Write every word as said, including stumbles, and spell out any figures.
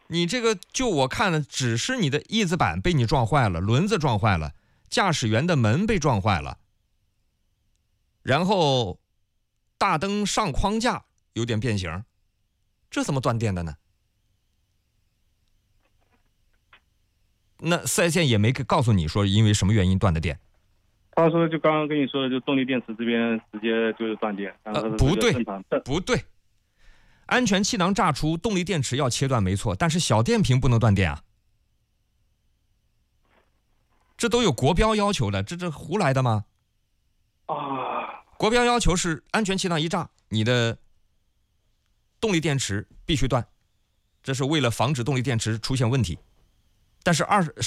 你这个就我看了，只是你的翼子板被你撞坏了，轮子撞坏了，驾驶员的门被撞坏了，然后大灯上框架有点变形，这怎么断电的呢？那四 S 店也没告诉你说因为什么原因断的电。 他说就刚刚跟你说的，就动力电池这边直接就是断电。 呃，不对，不对，安全气囊炸出，动力电池要切断没错，但是小电瓶不能断电啊，这都有国标要求的，这这胡来的吗？ 啊， 国标要求是安全气囊一炸，你的动力电池必须断，这是为了防止动力电池出现问题。但是二